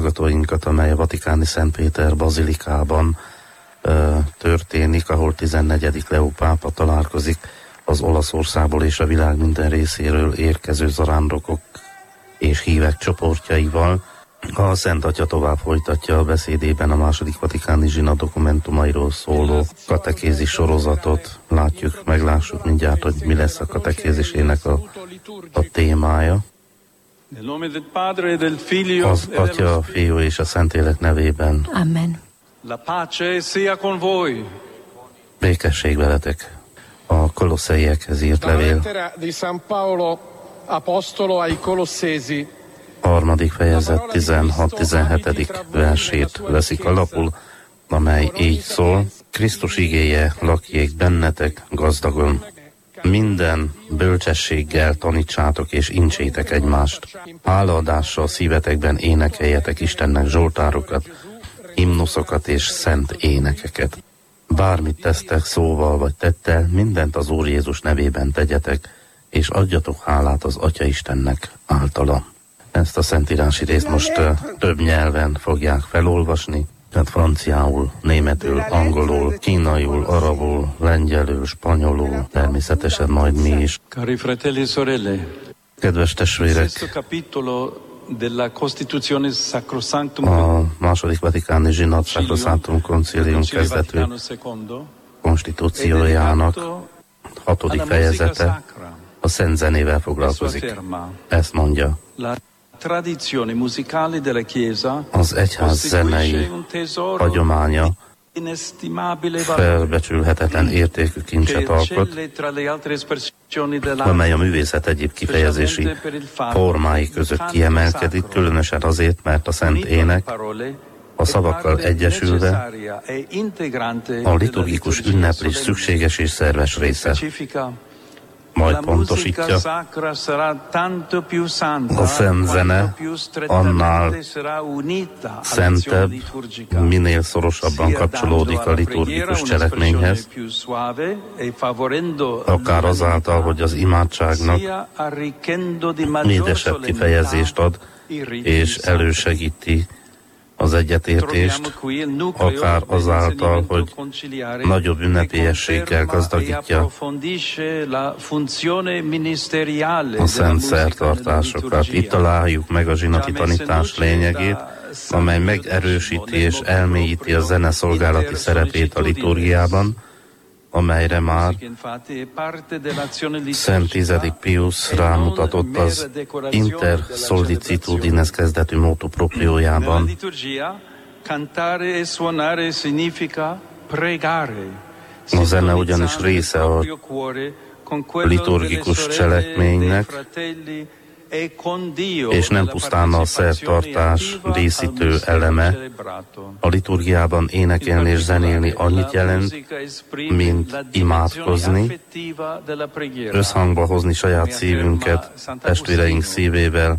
meghallgatóinkat, amely a Vatikáni Szent Péter bazilikában történik, ahol 14. Leó pápa találkozik az Olaszországból és a világ minden részéről érkező zarándokok és hívek csoportjaival. A Szent Atya tovább folytatja a beszédében a második Vatikáni zsinat dokumentumairól szóló katekézis sorozatot. Meglássuk mindjárt, hogy mi lesz a katekézisének a témája. Az Atya, a Fiú és a Szentlélek nevében. Amen. La pace sia con voi. Békesség veletek. A Kolosszeiekhez írt levél. Di San Paolo apostolo ai Colossesi. Harmadik fejezet 16-17. versét veszik alapul, amely így szól: Krisztus igéje lakjék bennetek gazdagon. Minden bölcsességgel tanítsátok és incsétek egymást. Hálaadással szívetekben énekeljetek Istennek zsoltárokat, himnuszokat és szent énekeket. Bármit tesztek szóval vagy tettel, mindent az Úr Jézus nevében tegyetek, és adjatok hálát az Atya Istennek általa. Ezt a szentírási részt most több nyelven fogják felolvasni, tehát franciául, németül, angolul, kínaiul, arabul, lengyelül, spanyolul, természetesen majd mi is. Cari fratelli e sorelle, Kedves testvérek, a második Vatikáni zsinat Sacrosanctum Concilium kezdetű konstitúciójának 6. fejezete a szent zenével foglalkozik. Ezt mondja: az egyház zenei hagyománya felbecsülhetetlen értékű kincset alkot, amely a művészet egyéb kifejezési formái között kiemelkedik, különösen azért, mert a szent ének a szavakkal egyesülve a liturgikus ünneplés szükséges és szerves része. Majd pontosítja, a szent zene annál szentebb, minél szorosabban kapcsolódik a liturgikus cselekményhez, akár azáltal, hogy az imádságnak édesebb kifejezést ad, és elősegíti az egyetértést, akár azáltal, hogy nagyobb ünnepélyességgel gazdagítja a szent szertartásokat. Itt találjuk meg a zsinati tanítás lényegét, amely megerősíti és elmélyíti a zene szolgálati szerepét a liturgiában, amelyre már Szent 10. Pius rámutatott az Inter Solicitudines kezdetű motu propriójában. A zene ugyanis része a liturgikus cselekménynek, és nem pusztán a szertartás díszítő eleme. A liturgiában énekelni és zenélni annyit jelent, mint imádkozni, összhangba hozni saját szívünket testvéreink szívével,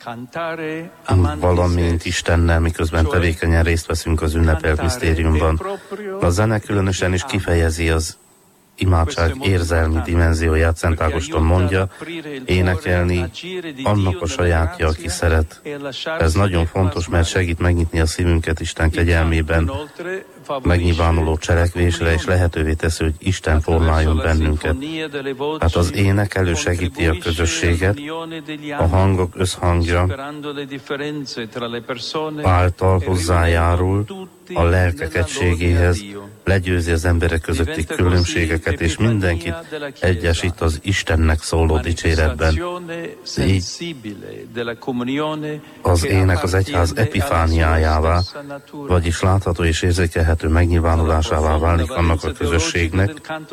valamint Istennel, miközben tevékenyen részt veszünk az ünnepelt misztériumban. A zene különösen is kifejezi az imádság érzelmi dimenzióját. Szent Ágoston mondja, énekelni annak a sajátja, aki szeret. Ez nagyon fontos, mert segít megnyitni a szívünket Isten kegyelmében megnyilvánuló cselekvésre, és lehetővé teszi, hogy Isten formáljon bennünket. Hát az ének elősegíti a közösséget, a hangok összhangja által hozzájárul a lelkek egységéhez, legyőzi az emberek közötti különbségeket, és mindenkit egyesít az Istennek szóló dicséretben. Így az ének az egyház epifániájává, vagyis látható és érzékelhető megnyilvánulásává válik annak a közösségnek,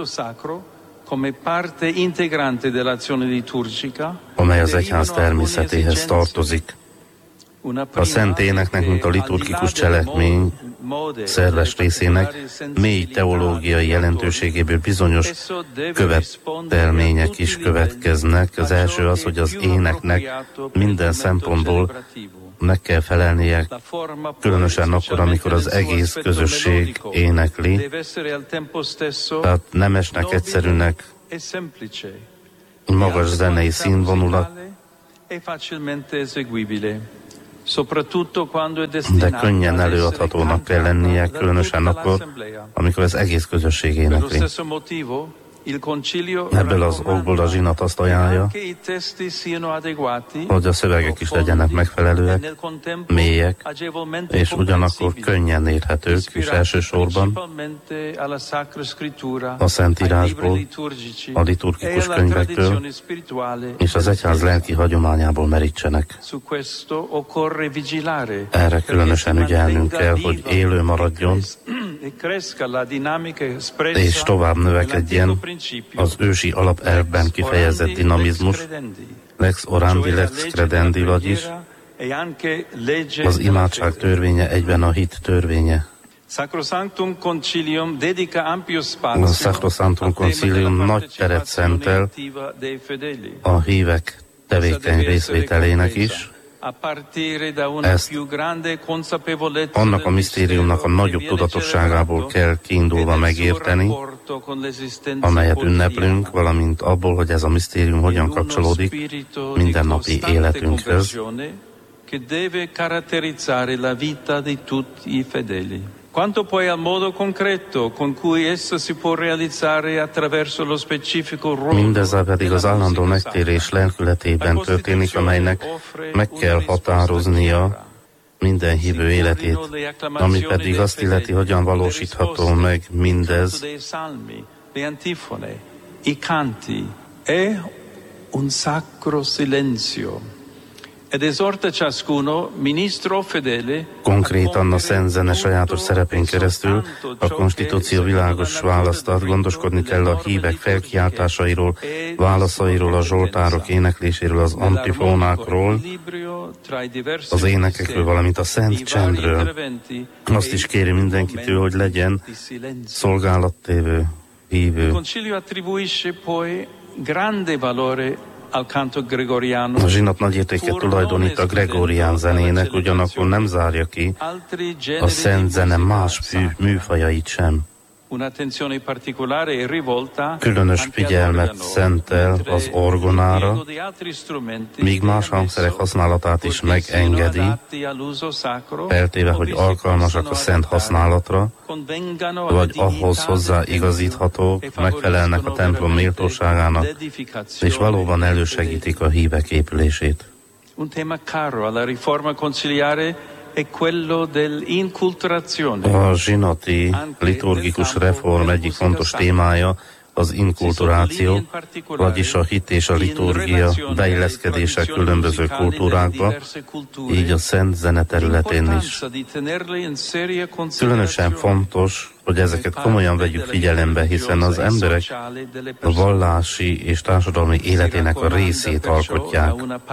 amely az egyház természetéhez tartozik. A szent éneknek, mint a liturgikus cselekmény szerves részének mély teológiai jelentőségéből bizonyos követelmények is következnek. Az első az, hogy az éneknek minden szempontból meg kell felelnie, különösen akkor, amikor az egész közösség énekli. Tehát nemesnek, egyszerűnek, magas zenei színvonulat, de könnyen előadhatónak kell lennie, különösen akkor, amikor az egész közösség énekli. Ebből az okból a zsinat azt ajánlja, hogy a szövegek is legyenek megfelelőek, mélyek, és ugyanakkor könnyen érthetők, és elsősorban a Szentírásból, a liturgikus könyvektől és az egyház lelki hagyományából merítsenek. Erre különösen ügyelnünk kell, hogy élő maradjon, és tovább növekedjen az ősi alapelvben kifejezett dinamizmus, lex orandi, lex credendi, vagyis az imádság törvénye egyben a hit törvénye. A Sacrosanctum Concilium nagy teret szentel a hívek tevékeny részvételének is. Ezt annak a misztériumnak a nagyobb tudatosságából kell kiindulva megérteni, amelyet ünneplünk, valamint abból, hogy ez a misztérium hogyan kapcsolódik mindennapi életünkhöz. Quanto poi al modo concreto con cui esso si può realizzare attraverso lo specifico ruolo. Mindezzel pedig az állandó megtérés lelkületében történik, amelynek meg kell határoznia minden hívő életét, ami pedig azt illeti, hogyan valósítható meg mindez. I canti è un sacro silenzio. Konkrétan a Szent Zene sajátos szerepén keresztül a konstitúció világos választ ad, gondoskodni kell a hívek felkiáltásairól, válaszairól, a zsoltárok énekléséről, az antifónákról, az énekekről, valamint a szent csendről. Azt is kéri mindenkitől, hogy legyen szolgálattévő, hívő. A zsinat nagy értéket tulajdonít a gregorián zenének, ugyanakkor nem zárja ki a szent zene más műfajait sem. Különös figyelmet szentel az orgonára, míg más hangszerek használatát is megengedi, feltéve, hogy alkalmasak a szent használatra, vagy ahhoz hozzáigazíthatók, megfelelnek a templom méltóságának, és valóban elősegítik a hívek épülését. A zsinati liturgikus reform egyik fontos témája az inkulturáció, vagyis a hit és a liturgia beilleszkedése különböző kultúrákba, így a szent zene területén is. Különösen fontos, hogy ezeket komolyan vegyük figyelembe, hiszen az emberek a vallási és társadalmi életének a részét alkotják.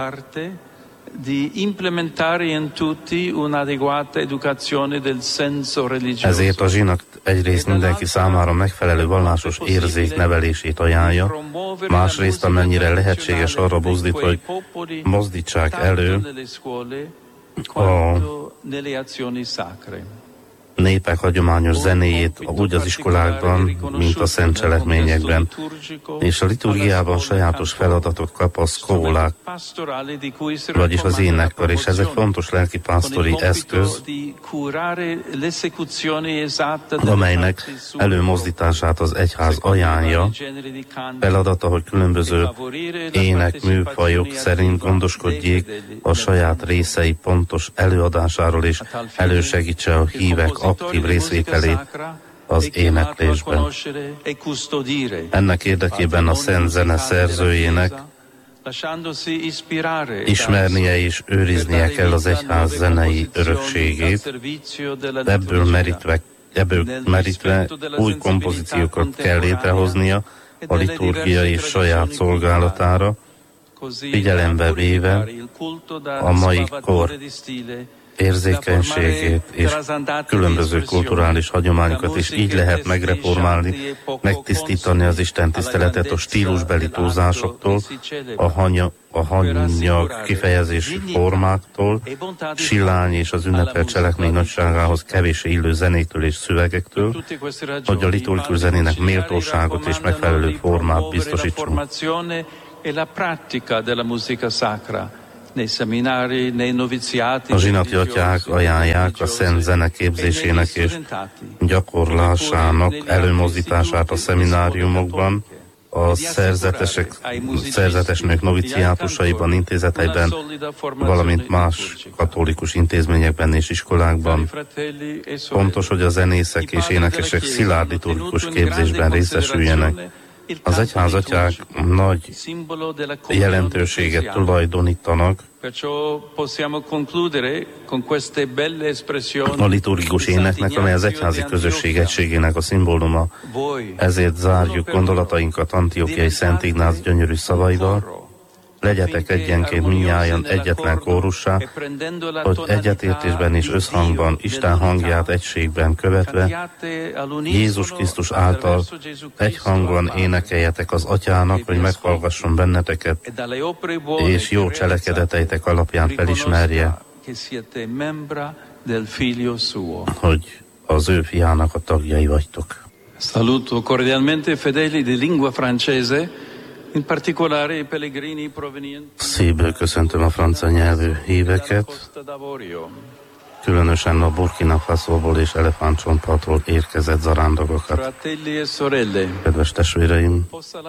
Ezért a zsinat egyrészt mindenki számára megfelelő vallásos érzék nevelését ajánlja, másrészt amennyire lehetséges arra buzdít, hogy mozdítsák elő a népek hagyományos zenéjét úgy az iskolákban, mint a szent cselekményekben, és a liturgiában sajátos feladatot kap a szkólák, vagyis az énekkar, és ez egy fontos lelkipásztori eszköz, amelynek előmozdítását az egyház ajánlja. Feladata, hogy különböző énekműfajok szerint gondoskodjék a saját részei pontos előadásáról, és elősegítse a hívek aktív részvételét az éneklésben. Ennek érdekében a szent zene szerzőjének ismernie és őriznie kell az egyház zenei örökségét, ebből merítve új kompozíciókat kell létrehoznia a liturgia és saját szolgálatára, figyelembe véve a mai kor érzékenységét és különböző kulturális hagyományokat, és így lehet megreformálni, megtisztítani az Isten tiszteletet a stílusbeli túlzásoktól, a hanyag kifejezési formáktól, sillány és az ünnepelt cselekmény nagyságához kevéssé illő zenéktől és szövegektől, hogy a liturgikus zenének méltóságot és megfelelő formát biztosítsunk. A zsinati atyák ajánlják a szent zene képzésének és gyakorlásának előmozdítását a szemináriumokban, a szerzetes nők noviciátusaiban, intézeteiben, valamint más katolikus intézményekben és iskolákban. Fontos, hogy a zenészek és énekesek szilárd liturgikus képzésben részesüljenek. Az egyházatyák nagy jelentőséget tulajdonítanak a liturgikus éneknek, amely az egyházi közösség egységének a szimbóluma. Ezért zárjuk gondolatainkat Antiochiai Szent Ignác gyönyörű szavaival: legyetek egyenként mindnyájan egyetlen kórussá, hogy egyetértésben és összhangban, Isten hangját egységben követve, Jézus Krisztus által egy hangon énekeljetek az Atyának, hogy meghallgasson benneteket, és jó cselekedeteitek alapján felismerje, hogy az ő fiának a tagjai vagytok. Saluto cordialmente fedeli di lingua francese, in particolare i pellegrini provenienti. Szívből köszöntöm a francia nyelvű híveket, különösen a Burkina Fasoból és Elefántcsontpartról érkezett zarándokokat. Fratelli e sorelle. Kedves testvéreim,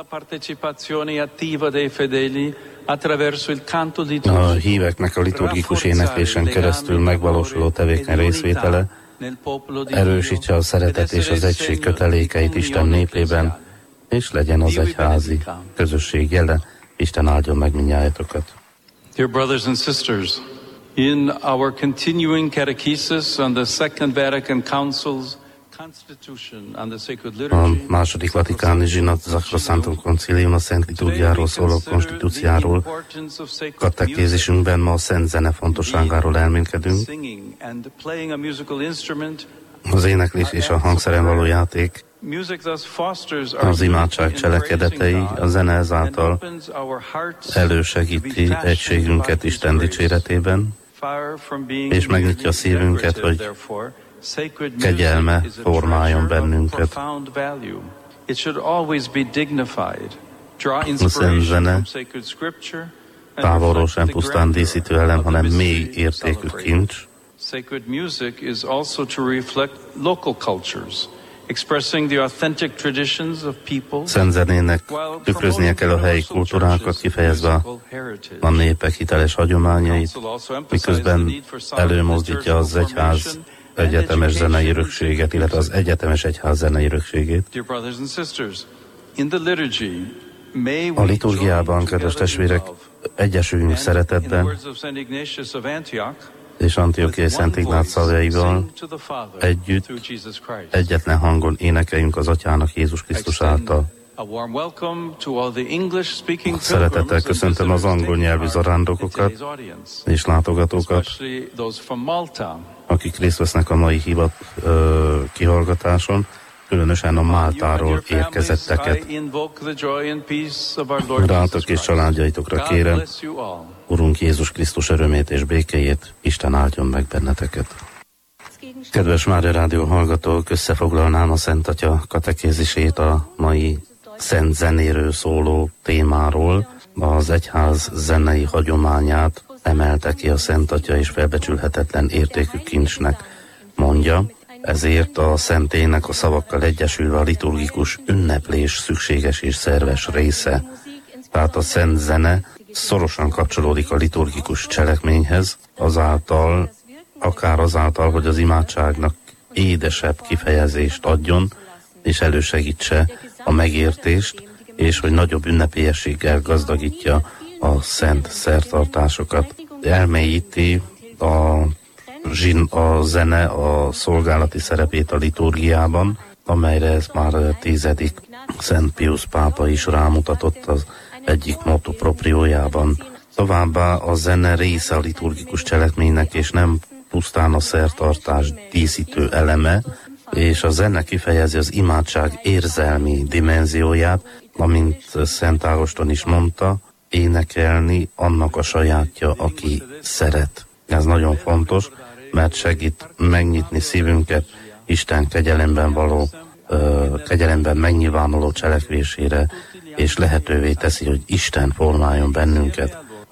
a híveknek a liturgikus éneklésen keresztül megvalósuló tevékeny részvétele erősítse a szeretet és az egység kötelékeit Isten népében, és legyen az egyházi közösség jele. Isten áldjon meg mindnyájatokat. Dear brothers and sisters, in our continuing catechesis on the Second Vatican Council's Constitution on the Sacred A Liturgy, második vatikáni zsinat Sacrosanctum Concilium a Szent Liturgiáról szóló konstitúciáról katekézisünkben ma a szent zene fontosságáról elmélkedünk. Az éneklés és a hangszeren való játék, az imádság cselekedetei, a zene ezáltal elősegíti egységünket Isten dicséretében, és megnyitja a szívünket, hogy kegyelme formáljon bennünket. A szent zene távolról sem pusztán díszítő elem, hanem mély értékű kincs. Sacred music is also to reflect local cultures, expressing the authentic traditions of people. Szent zenének tükröznie kell a helyi kultúrákat, kifejezve a népek hiteles hagyományait, miközben előmozdítja az egyház egyetemes zenei örökséget, illetve az egyetemes egyház zenei örökségét. A liturgiában, kedves testvérek, egyesüljünk szeretetben, és Antiochiai Szent Ignác szavaival együtt egyetlen hangon énekeljünk az Atyának Jézus Krisztus által. Szeretettel köszöntöm az angol nyelvű zarándokokat és látogatókat, akik részt vesznek a mai kihallgatáson, különösen a Máltáról érkezetteket. Rátok és családjaitokra kérem, Urunk Jézus Krisztus örömét és békéjét, Isten áldjon meg benneteket. Kedves Mária Rádió hallgatók, összefoglalnám a Szent Atya katekézisét a mai szent zenéről szóló témáról. Az egyház zenei hagyományát emelte ki a Szent Atya, és felbecsülhetetlen értékű kincsnek mondja. Ezért a szentének a szavakkal egyesülve a liturgikus ünneplés szükséges és szerves része. Tehát a szent zene szorosan kapcsolódik a liturgikus cselekményhez, akár azáltal, hogy az imádságnak édesebb kifejezést adjon, és elősegítse a megértést, és hogy nagyobb ünnepélyességgel gazdagítja a szent szertartásokat. Elmélyíti a zene a szolgálati szerepét a liturgiában, amelyre ez már 10. Szent Pius pápa is rámutatott az egyik motto propriójában. Továbbá a zene része a liturgikus cselekménynek, és nem pusztán a szertartás díszítő eleme, és a zene kifejezi az imádság érzelmi dimenzióját, amint Szent Ágoston is mondta, énekelni annak a sajátja, aki szeret. Ez nagyon fontos, mert segít megnyitni szívünket Isten kegyelemben megnyilvánuló cselekvésére, és lehetővé teszi, hogy Isten formáljon bennünket.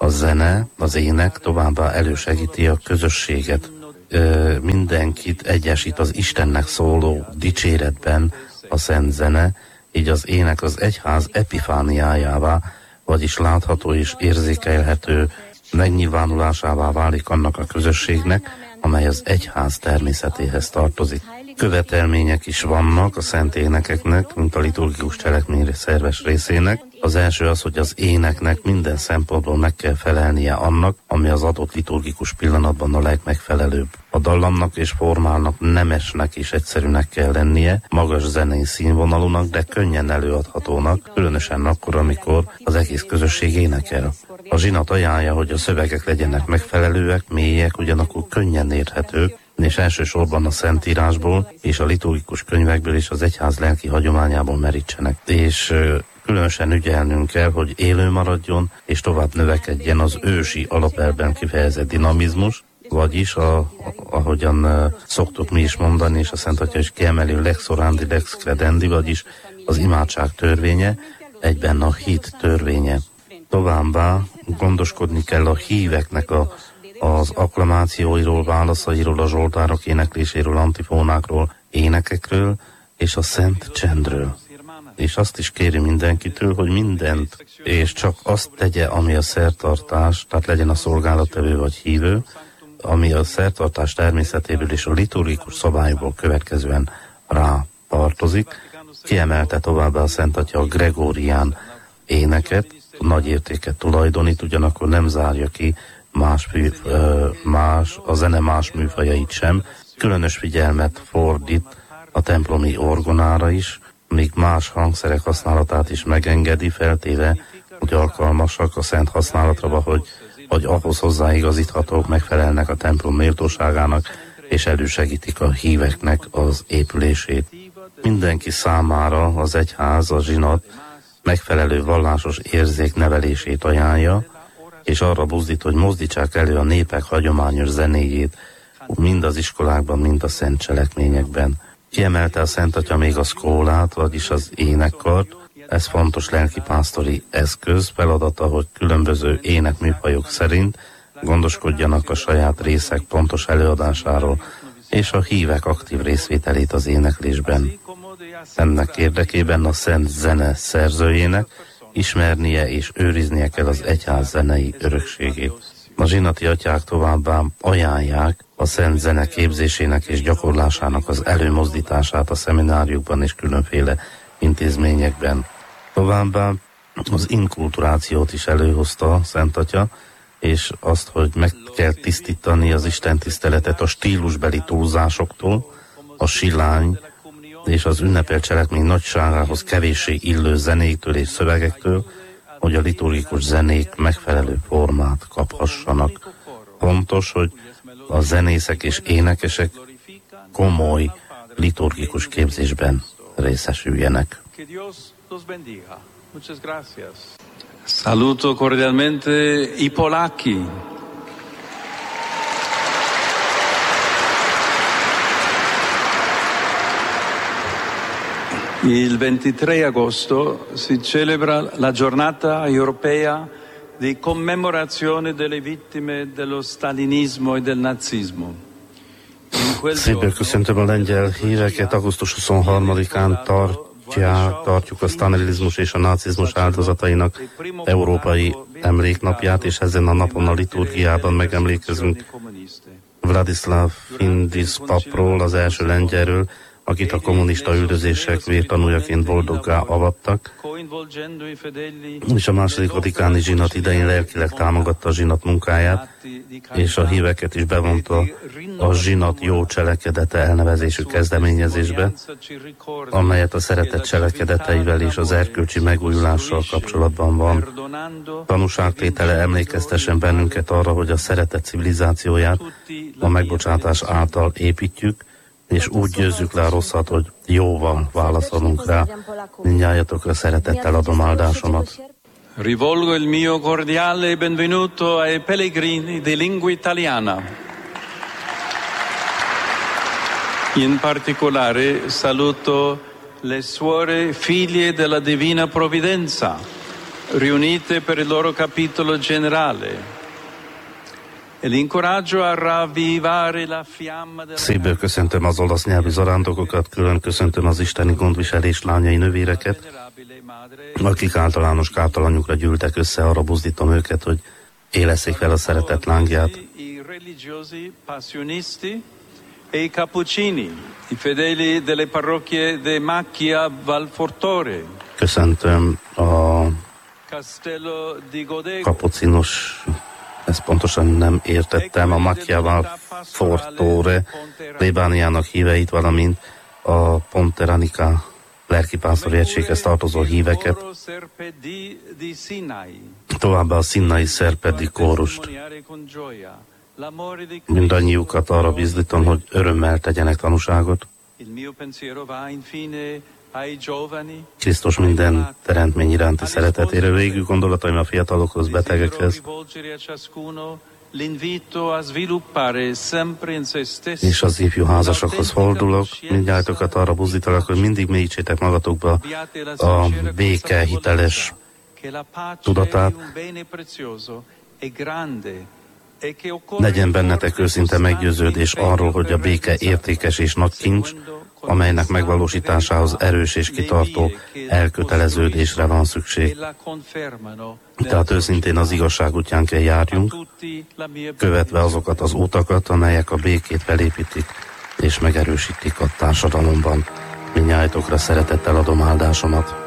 A zene, az ének továbbá elősegíti a közösséget. Mindenkit egyesít az Istennek szóló dicséretben a szent zene, így az ének az egyház epifániájává, vagyis látható és érzékelhető megnyilvánulásává válik annak a közösségnek, amely az egyház természetéhez tartozik. Követelmények is vannak a szent énekeknek, mint a liturgikus cselekmény szerves részének. Az első az, hogy az éneknek minden szempontból meg kell felelnie annak, ami az adott liturgikus pillanatban a legmegfelelőbb. A dallamnak és formálnak nemesnek és egyszerűnek kell lennie, magas zenei színvonalúnak, de könnyen előadhatónak, különösen akkor, amikor az egész közösség énekel. A zsinat ajánlja, hogy a szövegek legyenek megfelelőek, mélyek, ugyanakkor könnyen érthetők, és elsősorban a Szentírásból és a liturgikus könyvekből és az egyház lelki hagyományából merítsenek. És különösen ügyelnünk kell, hogy élő maradjon, és tovább növekedjen az ősi alapelvben kifejezett dinamizmus, vagyis, ahogyan szoktuk mi is mondani, és a Szent Atya is kiemeli, lex orandi, lex credendi, vagyis az imádság törvénye, egyben a hit törvénye. Továbbá gondoskodni kell a híveknek az akklamációiról, válaszairól, a zsoltárok énekléséről, antifónákról, énekekről és a szent csendről. És azt is kéri mindenkitől, hogy mindent, és csak azt tegye, ami a szertartás, tehát legyen a szolgálattevő vagy hívő, ami a szertartás természetéből és a liturgikus szabályokból következően rá tartozik. Kiemelte továbbá a Szent Atya a gregórián éneket, nagy értéket tulajdonít, ugyanakkor nem zárja ki a zene más műfajait sem. Különös figyelmet fordít a templomi orgonára is, míg más hangszerek használatát is megengedi, feltéve, hogy alkalmasak a szent használatra, hogy ahhoz hozzáigazíthatók, megfelelnek a templom méltóságának, és elősegítik a híveknek az épülését. Mindenki számára az egyház, a zsinat megfelelő vallásos érzék nevelését ajánlja, és arra buzdít, hogy mozdítsák elő a népek hagyományos zenéjét, mind az iskolákban, mind a szent cselekményekben. Kiemelte a Szent Atya még a szkólát, vagyis az énekkart. Ez fontos lelkipásztori eszköz, feladata, hogy különböző énekműfajok szerint gondoskodjanak a saját részek pontos előadásáról, és a hívek aktív részvételét az éneklésben. Ennek érdekében a szent zene szerzőjének ismernie és őriznie kell az egyház zenei örökségét. A zsinati atyák továbbá ajánlják a szent zene képzésének és gyakorlásának az előmozdítását a szemináriumban és különféle intézményekben. Továbbá az inkulturációt is előhozta a Szent Atya, és azt, hogy meg kell tisztítani az istentiszteletet a stílusbeli túlzásoktól, a silány és az ünnepelt cselekmény nagyságához kevéssé illő zenéktől és szövegektől, hogy a liturgikus zenék megfelelő formát kaphassanak. Fontos, hogy a zenészek és énekesek komoly liturgikus képzésben részesüljenek. Saluto cordialmente i polacchi. Il 23 agosto si celebra la giornata europea di commemorazione delle vittime dello stalinismo e del nazismo. Szépen köszöntöm a lengyel híveket. Augusztus 23-án tartjuk a sztalinizmus és a nácizmus áldozatainak európai emléknapját, és ezen a napon a liturgiában megemlékezünk Vladislav Findis papról, az első lengyelről, akit a kommunista üldözések vértanújaként boldoggá avattak, és a második vatikáni zsinat idején lelkileg támogatta a zsinat munkáját, és a híveket is bevonta a zsinat jó cselekedete elnevezésű kezdeményezésbe, amelyet a szeretet cselekedeteivel és az erkölcsi megújulással kapcsolatban van. Tanúságtétele emlékeztessen bennünket arra, hogy a szeretet civilizációját a megbocsátás által építjük, és úgy győzzük le a rosszat, hogy jóval válaszolunk rá. Mindnyájatokra szeretettel adom áldásomat. Rivolgo il mio cordiale benvenuto ai pellegrini di lingua italiana. In particolare saluto le suore figlie della Divina Provvidenza, riunite per il loro capitolo generale. E l'incoraggio a ravvivare la fiamma della... Szívből köszöntöm az olasz nyelvű zarándokokat, külön köszöntöm az isteni gondviselés lányai nővéreket, akik általános kártalanyukra gyűltek össze, arra buzdítom őket, hogy élesszék fel a szeretet lángját. I religiosi passionisti e i cappuccini, i fedeli delle parrocchie de Macchia Valfortore. Köszöntöm a Castello di Godego. kapucinos, ezt pontosan nem értettem, a Macchia Valfortore plébániának híveit, valamint a Ponteranica lelkipásztori egységhez tartozó híveket, továbbá a Sinnai Serpedi kórust. Mindannyiukat arra bizdítom, hogy örömmel tegyenek tanúságot. Krisztus minden teremtmény iránti szeretetére, végül gondolataim a fiatalokhoz, betegekhez, és az ifjú házasokhoz fordulok, mindnyájatokat arra buzdítalak, hogy mindig mélyítsétek magatokba a béke hiteles tudatát. Legyen bennetek őszinte meggyőződés arról, hogy a béke értékes és nagy kincs, amelynek megvalósításához erős és kitartó elköteleződésre van szükség. Tehát őszintén az igazság útján kell járjunk, követve azokat az utakat, amelyek a békét felépítik és megerősítik a társadalomban. Mindnyájtokra szeretettel adom áldásomat.